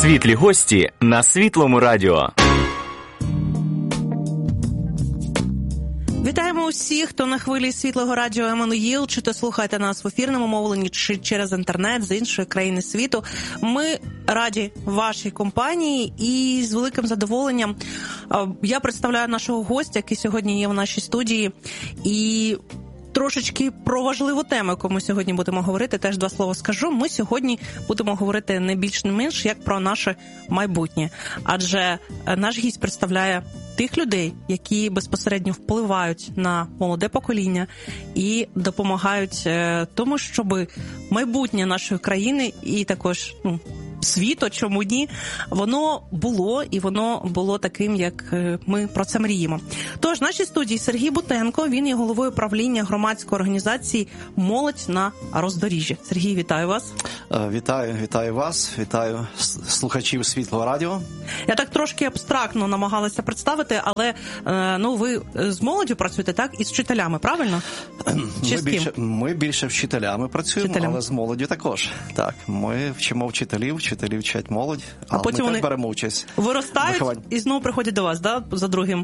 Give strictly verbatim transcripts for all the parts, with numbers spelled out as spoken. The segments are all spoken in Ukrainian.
Світлі гості на Світлому радіо. Вітаємо усіх, хто на хвилі Світлого радіо Еммануїл, чи то слухаєте нас в ефірному мовленні, чи через інтернет з іншої країни світу. Ми раді вашій компанії і з великим задоволенням я представляю нашого гостя, який сьогодні є в нашій студії. І трошечки про важливу тему, яку ми сьогодні будемо говорити, теж два слова скажу. Ми сьогодні будемо говорити не більш не менш, як про наше майбутнє. Адже наш гість представляє тих людей, які безпосередньо впливають на молоде покоління і допомагають тому, щоб майбутнє нашої країни і також, ну, світу, чому ні, воно було, і воно було таким, як ми про це мріємо. Тож, в нашій студії Сергій Бутенко, він є головою правління громадської організації «Молодь на роздоріжжі». Сергій, вітаю вас. Вітаю, вітаю вас, вітаю слухачів Світлого радіо. Я так трошки абстрактно намагалася представити, але ну, ви з молоддю працюєте, так? І з вчителями, правильно? Чи ми, більше, ми більше вчителями працюємо, вчителями. Але з молоддю також. Так, ми вчимо вчителів, вчителі вчать молодь, а але потім ми вони так беремо участь. Виростають виховання. І знову приходять до вас, да? За другим?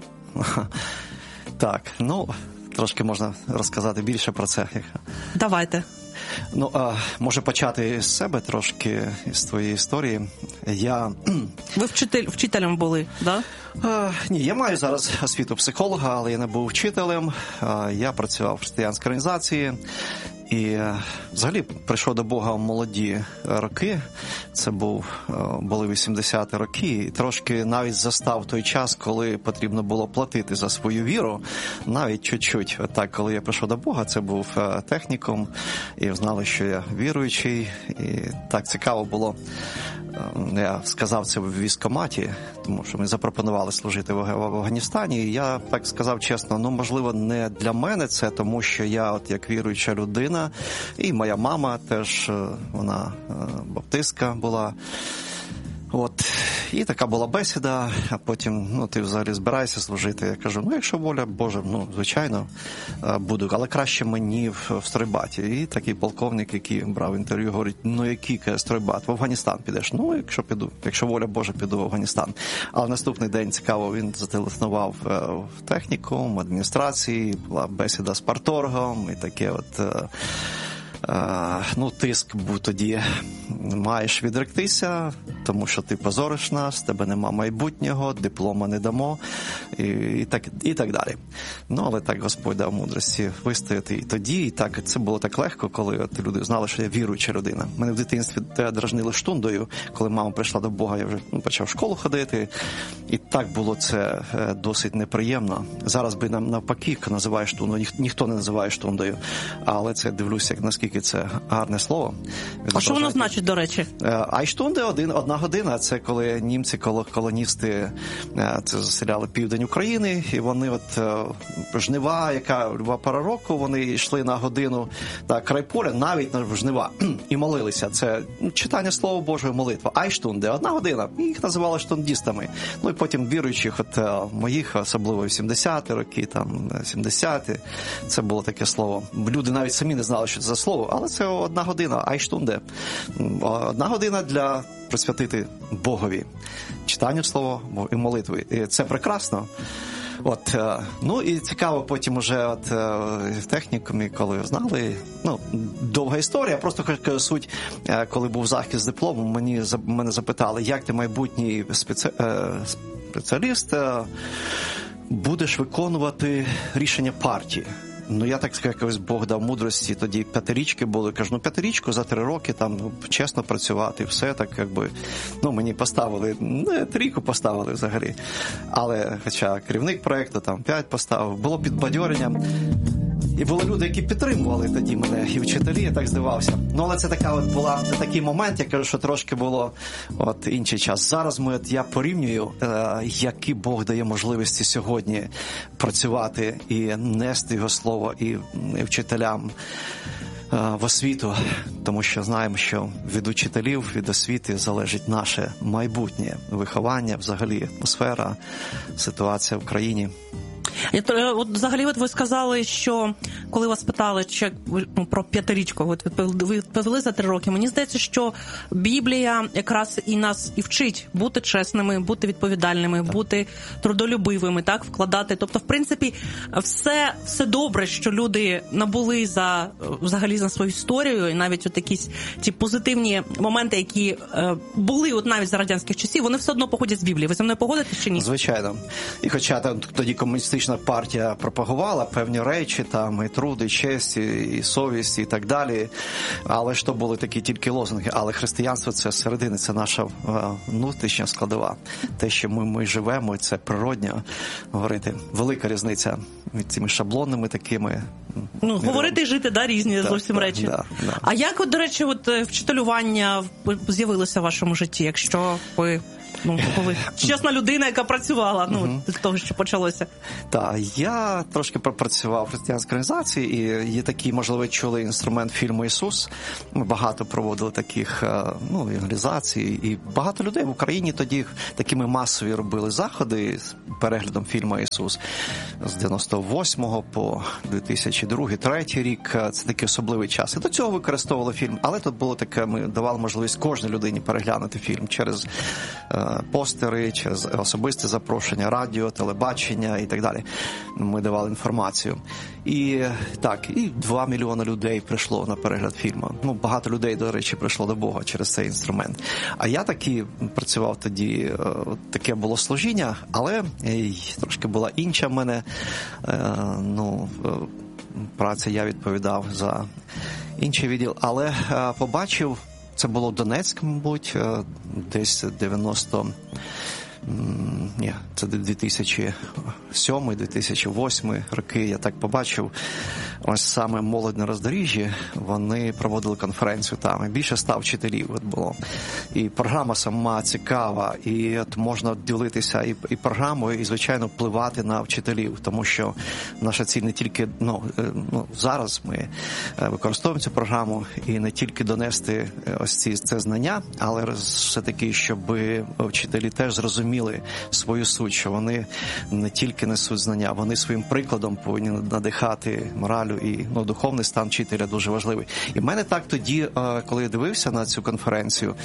Так, ну, трошки можна розказати більше про це. Давайте. Ну, а, може почати з себе трошки, з твоєї історії. Я... Ви вчитель, вчителем були, да? А, ні, я маю зараз освіту психолога, але я не був вчителем. А, я працював в християнській організації. І взагалі прийшов до Бога в молоді роки, це був, були вісімдесяті роки, і трошки навіть застав той час, коли потрібно було платити за свою віру, навіть чуть-чуть. Так, коли я прийшов до Бога, це був технікум, і знали, що я віруючий, і так цікаво було. Я сказав це в військкоматі, тому що ми запропонували служити в Афганістані, і я так сказав чесно, ну, можливо, не для мене це, тому що я от як віруюча людина, і моя мама теж, вона баптистка була. От, і така була бесіда, а потім, ну, ти взагалі збираєшся служити. Я кажу, ну, якщо воля Божа, ну, звичайно, буду, але краще мені в, в стройбаті. І такий полковник, який брав інтерв'ю, говорить, ну, який стройбат, в Афганістан підеш? Ну, якщо піду, якщо воля Божа, піду в Афганістан. Але наступний день, цікаво, він зателефонував в технікум, адміністрації, була бесіда з парторгом, і таке от... Uh, ну, тиск був тоді, маєш відректися, тому що ти позориш нас, тебе нема майбутнього, диплома не дамо, і, і, так, і так далі. Ну, але так Господь дав мудрості вистояти і тоді, і так, це було так легко, коли от люди знали, що я віруюча людина. Мене в дитинстві дражнили штундою, коли мама прийшла до Бога, я вже ну, почав в школу ходити, і так було це досить неприємно. Зараз би нам навпаки називаєш штундою, Ніх, ніхто не називає штундою, але це дивлюся, як наскільки це гарне слово. А що воно значить, до речі? Айштунде один, одна година. Це коли німці, колоністи, це заселяли південь України, і вони от жнива, яка люба пора року, вони йшли на годину на край поля, навіть на жнива, і молилися. Це читання Слова Божого, молитва. Айштунде, одна година. Їх називали штундістами. Ну і потім віруючих, от моїх, особливо сімдесяті роки, там, сімдесяті, це було таке слово. Люди навіть самі не знали, що це за слово, але це одна година, айштунде. Одна година для присвятити Богові. Читанню слова і молитви. І це прекрасно. От, ну і цікаво потім уже от, в технікумі, коли знали, ну, довга історія, просто кажу суть, коли був захист з дипломом, мені, мене запитали, як ти майбутній спеці... спеціаліст будеш виконувати рішення партії. Ну, я так скажу, якось Бог дав мудрості, тоді п'ятирічки були, кажу, ну, п'ятирічку за три роки, там, ну, чесно працювати, все так, якби, ну, мені поставили, не, трійку поставили взагалі, але, хоча керівник проєкту, там, п'ять поставив, було підбадьорення, і були люди, які підтримували тоді мене, і вчителі, я так здивався. Ну, але це така от була, це такий момент, я кажу, що трошки було от інший час. Зараз ми, от, я порівнюю, е, які Бог дає можливості сьогодні працювати і нести його слово і, і вчителям е, в освіту, тому що знаємо, що від учителів, від освіти залежить наше майбутнє виховання, взагалі атмосфера, ситуація в країні. От взагалі, от ви сказали, що коли вас питали чи, ну, про п'ятирічку, от ви відповіли за три роки. Мені здається, що Біблія якраз і нас і вчить бути чесними, бути відповідальними, так. бути трудолюбивими, так, вкладати. Тобто, в принципі, все, все добре, що люди набули за взагалі за свою історію, і навіть от якісь ті позитивні моменти, які е, були от навіть за радянських часів, вони все одно походять з Біблії. Ви зі мною погодитесь чи ні? Звичайно. І хоча там тоді комуністична партія пропагувала певні речі, там і труд, і честь, і совість, і так далі, але ж то були такі тільки лозунги. Але християнство – це середина, це наша внутрішня складова. Те, що ми, ми живемо, це природньо говорити. Велика різниця між цими шаблонними такими. Ну, говорити і жити, да, різні так, зовсім так, речі. Да, да. А як, от, до речі, от вчителювання з'явилося в вашому житті, якщо ви, ну, коли чесна людина, яка працювала, ну, uh-huh. з того, що почалося? Так, я трошки пропрацював в християнській організації, і є такий, можливо, чули інструмент фільму «Ісус». Ми багато проводили таких, ну, евангелізацій, і багато людей в Україні тоді такими масові робили заходи з переглядом фільму «Ісус» з дев'яносто восьмого по дві тисячі другий, третій рік. Це такий особливий час. І до цього використовували фільм, але тут було таке, ми давали можливість кожній людині переглянути фільм через е, постери, через особисте запрошення, радіо, телебачення і так далі. Ми давали інформацію. І так, і два мільйони людей прийшло на перегляд фільму. Ну, багато людей, до речі, прийшло до Бога через цей інструмент. А я таки працював тоді, таке було служіння, але трошки була інша в мене, ну, праця, я відповідав за інший відділ, але побачив, це було Донецьк, мабуть, десь дев'яносто Ні, це дві тисячі сьомий - дві тисячі восьмий роки. Я так побачив, ось саме молодь на роздоріжжі, вони проводили конференцію там, і більше ста вчителів от було. І програма сама цікава, і от можна ділитися і, і програмою, і, звичайно, впливати на вчителів, тому що наша ціль не тільки, ну, ну зараз ми використовуємо цю програму, і не тільки донести ось ці, це знання, але все-таки, щоб вчителі теж зрозуміли свою суть, що вони не тільки несуть знання, вони своїм прикладом повинні надихати моралю, і, ну, духовний стан вчителя дуже важливий. І в мене так тоді, коли я дивився на цю конференцію,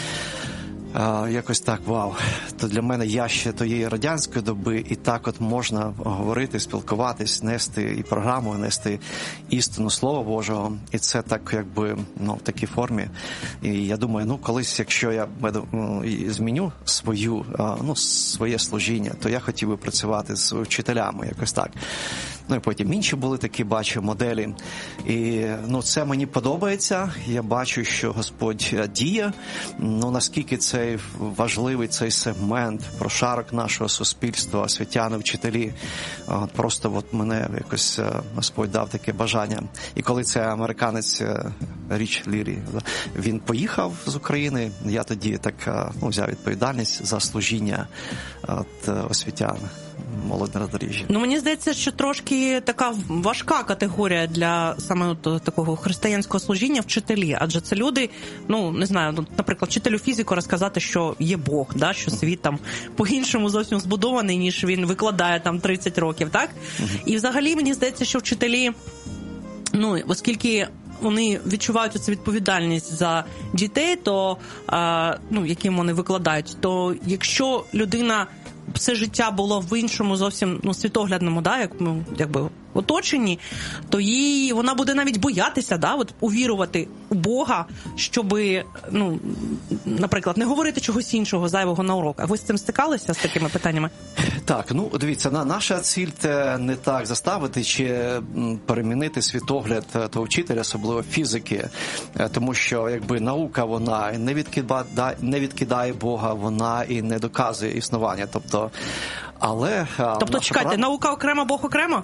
якось так, вау, то для мене я ще тієї радянської доби, і так от можна говорити, спілкуватись, нести і програму, нести істину Слова Божого, і це так, якби, ну, в такій формі. І я думаю, ну, колись, якщо я ну, зміню свою, ну, своє служіння, то я хотів би працювати з вчителями, якось так. Ну, і потім інші були такі, бачу, моделі. І, ну, це мені подобається. Я бачу, що Господь діє. Ну, наскільки цей важливий цей сегмент, прошарок нашого суспільства, освітяни, вчителі. От просто от мене якось Господь дав таке бажання. І коли цей американець Річ Лірі, він поїхав з України, я тоді так, ну, взяв відповідальність за служіння от освітян. Молодь на роздоріжжі. Ну, мені здається, що трошки така важка категорія для саме от такого християнського служіння вчителі, адже це люди, ну, не знаю, ну, наприклад, вчителю фізику розказати, що є Бог, да, що світ там по-іншому зовсім збудований, ніж він викладає там тридцять років, так? Uh-huh. І взагалі, мені здається, що вчителі, ну, оскільки вони відчувають цю відповідальність за дітей, то, а, ну, яким вони викладають, то якщо людина все життя було в іншому зовсім, ну, світоглядному, да, як, ну, якби оточенні, то їй вона буде навіть боятися, да, от увірувати у Бога, щоби, ну, наприклад, не говорити чогось іншого зайвого на уроках. Ви з цим стикалися, з такими питаннями? Так, ну, дивіться, наша ціль – не так заставити чи перемінити світогляд того вчителя, особливо фізики, тому що, якби, наука, вона не відкидає, не відкидає Бога, вона і не доказує існування, тобто, але... Тобто, чекайте, програма... наука окремо, Бог окремо?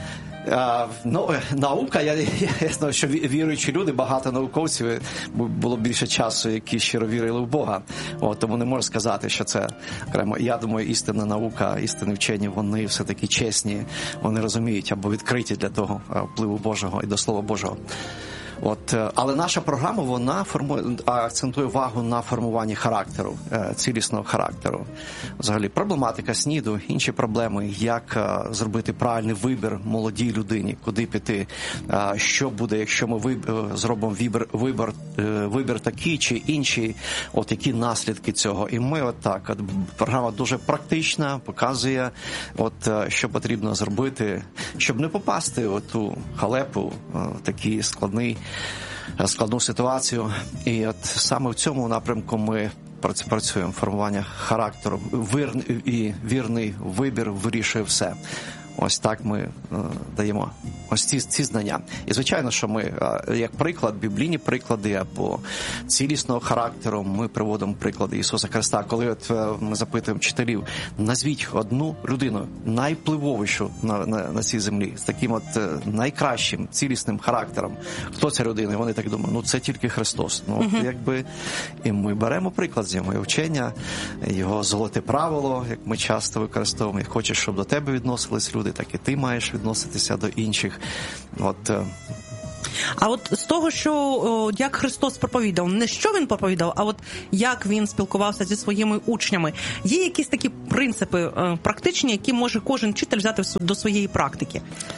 А, ну, наука, я, я, я знаю, що віруючі люди, багато науковців, було більше часу, які щиро вірили в Бога. О, тому не можу сказати, що це окремо. Я думаю, істинна наука, істинні вчені, вони все-таки чесні, вони розуміють або відкриті для того впливу Божого і до Слова Божого. От, але наша програма, вона формує, акцентує увагу на формуванні характеру, цілісного характеру. Взагалі, проблематика СНІДу, інші проблеми, як зробити правильний вибір молодій людині, куди піти, що буде, якщо ми виб... зробимо вибір, вибір, вибір такий чи інший, от які наслідки цього. І ми от так, от, програма дуже практична, показує, от, що потрібно зробити, щоб не попасти в ту халепу, в такий складний, складну ситуацію. І от саме в цьому напрямку ми працюємо, формування характеру, вірний і вірний вибір вирішує все. Ось так ми е, даємо ось ці, ці знання. І, звичайно, що ми, е, як приклад, біблійні приклади або цілісного характеру, ми приводимо приклади Ісуса Христа. Коли от, е, ми запитуємо вчителів, назвіть одну людину, найвпливовішу на, на, на цій землі, з таким от е, найкращим, цілісним характером. Хто ця людина? І вони так думають, ну це тільки Христос. Ну, от, якби, і ми беремо приклад з його вчення, його золоте правило, як ми часто використовуємо. Як хочеш, щоб до тебе відносились люди, так і ти маєш відноситися до інших. От. А от з того, що о, як Христос проповідав, не що він проповідав, а от як він спілкувався зі своїми учнями, є якісь такі принципи е, практичні, які може кожен вчитель взяти до своєї практики?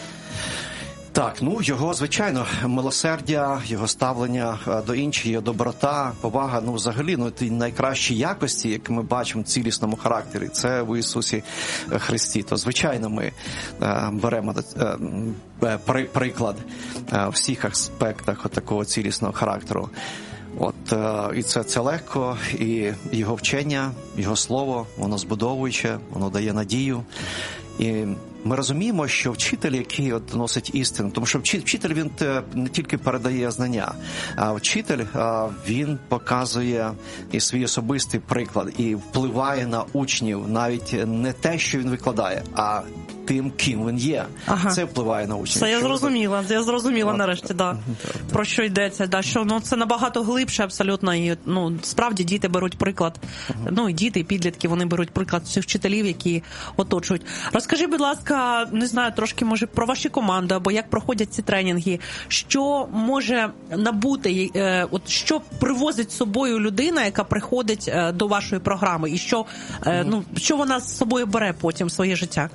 Так, ну, його, звичайно, милосердя, його ставлення до інших, його доброта, повага, ну, взагалі, ну, ті найкращі якості, які ми бачимо в цілісному характері, це в Ісусі Христі. То, звичайно, ми е, беремо е, при, приклад е, в всіх аспектах такого цілісного характеру. От, е, і це, це легко, і його вчення, його слово, воно збудовуюче, воно дає надію. І ми розуміємо, що вчитель, який от носить істину, тому що вчитель, він не тільки передає знання, а вчитель, він показує і свій особистий приклад, і впливає на учнів навіть не те, що він викладає, а тим, ким він є. Ага. Це впливає на учнів. Це я зрозуміла, я зрозуміла а, нарешті, да. Про що йдеться, да, що ну це набагато глибше абсолютно, і ну справді діти беруть приклад, uh-huh. ну і діти, і підлітки, вони беруть приклад цих вчителів, які оточують. Розкажи, будь ласка, не знаю, трошки може про ваші команди, або як проходять ці тренінги, що може набути, е, от що привозить з собою людина, яка приходить е, до вашої програми, і що, е, uh-huh. ну, що вона з собою бере потім в своє життя?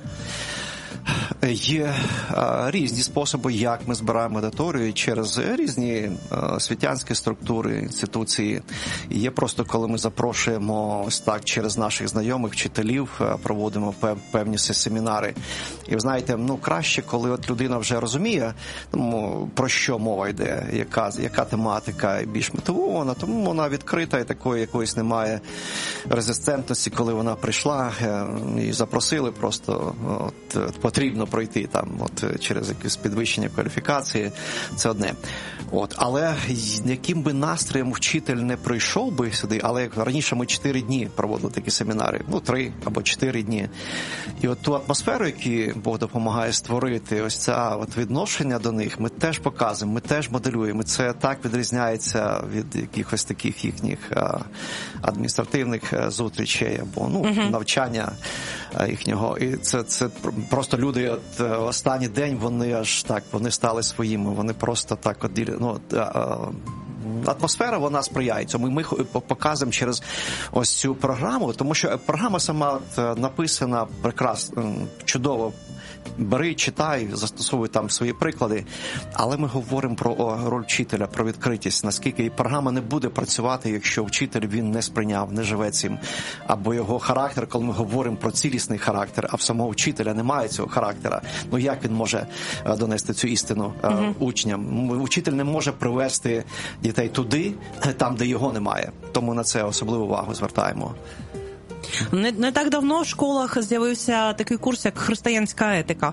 Є а, різні способи, як ми збираємо аудиторію через різні а, світянські структури, інституції. Є просто, коли ми запрошуємо ось так через наших знайомих вчителів, а, проводимо пев, певні семінари. І ви знаєте, ну краще, коли от людина вже розуміє, тому, про що мова йде, яка, яка тематика більш мотивована, тому вона відкрита і такої якоїсь немає резистентності, коли вона прийшла і запросили просто от, потрібно пройти там от через якесь підвищення кваліфікації, це одне. От, але яким би настроєм вчитель не прийшов би сюди, але як раніше ми чотири дні проводили такі семінари, ну три або чотири дні. І от ту атмосферу, яку Бог допомагає створити, ось це от відношення до них, ми теж показуємо, ми теж моделюємо. Це так відрізняється від якихось таких їхніх а, адміністративних зустрічей або ну, uh-huh. навчання а, їхнього. І це, це просто люди от останній день, вони аж так, вони стали своїми, вони просто так от діля, ну, атмосфера, вона сприяє цьому. Ми показуємо через ось цю програму, тому що програма сама написана прекрасно, чудово. Бери, читай, застосовуй там свої приклади, але ми говоримо про роль вчителя, про відкритість, наскільки програма не буде працювати, якщо вчитель він не сприйняв, не живе цим, або його характер, коли ми говоримо про цілісний характер, а в самого вчителя немає цього характера, ну як він може донести цю істину uh-huh. учням? Вчитель не може привести дітей туди, там, де його немає, тому на це особливу увагу звертаємо. Не, не так давно в школах з'явився такий курс, як християнська етика.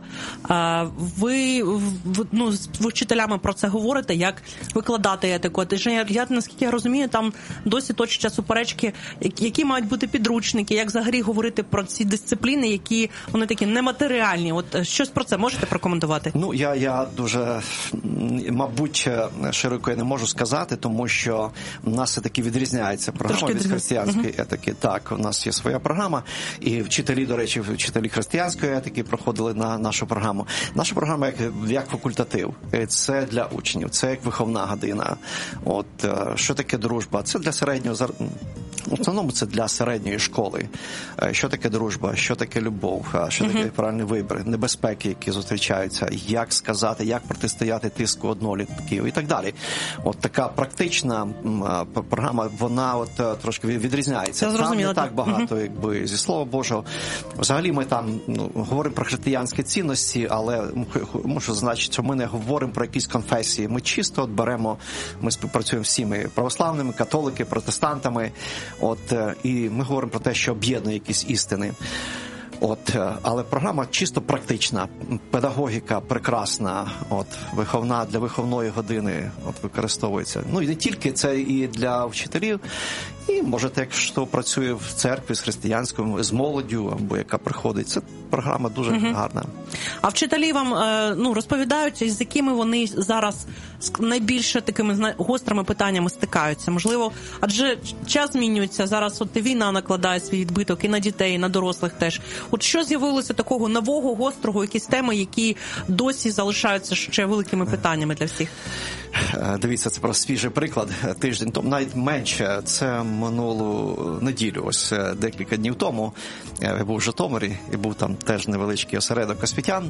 Ви, ну, з вчителями про це говорите, як викладати етику. Я, я, наскільки я розумію, там досі точаться суперечки, які мають бути підручники, як взагалі говорити про ці дисципліни, які вони такі нематеріальні. От щось про це можете прокоментувати? Ну, я, я дуже, мабуть, широко я не можу сказати, тому що в нас все-таки відрізняється програма від християнської uh-huh. етики. Так, у нас є своя програма. І вчителі, до речі, вчителі християнської етики проходили на нашу програму. Наша програма як, як факультатив. Це для учнів, це як виховна година. От, що таке дружба? Це для середнього, в основному це для середньої школи. Що таке дружба, що таке любов, що таке uh-huh. правильний вибір, небезпеки, які зустрічаються, як сказати, як протистояти тиску однолітків і так далі. От така практична програма, вона от трошки відрізняється. Там не так багато, uh-huh. якби, зі Слова Божого. Взагалі ми там ну, говоримо про християнські цінності, але мушу зазначити, що ми не говоримо про якісь конфесії. Ми чисто от беремо, ми співпрацюємо всіми православними, католики, протестантами. От, і ми говоримо про те, що об'єднує якісь істини. От, але програма чисто практична, педагогіка прекрасна, от, виховна для виховної години от, використовується. Ну і не тільки це і для вчителів, і можете, якщо працює в церкві з християнською, з молоддю, або яка приходить, це програма дуже угу. гарна. А вчителі вам ну, розповідають, з якими вони зараз найбільше такими гострими питаннями стикаються? Можливо, адже час змінюється, зараз от війна накладає свій відбиток і на дітей, і на дорослих теж. От що з'явилося такого нового, гострого, якісь теми, які досі залишаються ще великими питаннями для всіх? Дивіться, це просто свіжий приклад. Тиждень тому, навіть менше, це минулу неділю, ось декілька днів тому. Я був в Житомирі, і був там теж невеличкий осередок освітян.